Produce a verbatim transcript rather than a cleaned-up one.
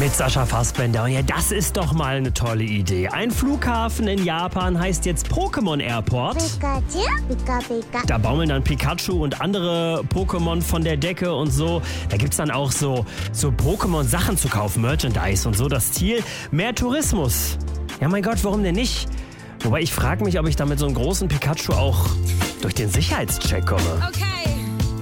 Mit Sascha Fassbender. Und ja, das ist doch mal eine tolle Idee. Ein Flughafen in Japan heißt jetzt Pokémon Airport. Pikachu, Pika, Pika. Da baumeln dann Pikachu und andere Pokémon von der Decke und so. Da gibt's dann auch so, so Pokémon-Sachen zu kaufen, Merchandise und so. Das Ziel, mehr Tourismus. Ja, mein Gott, warum denn nicht? Wobei ich frage mich, ob ich da mit so einem großen Pikachu auch durch den Sicherheitscheck komme. Okay.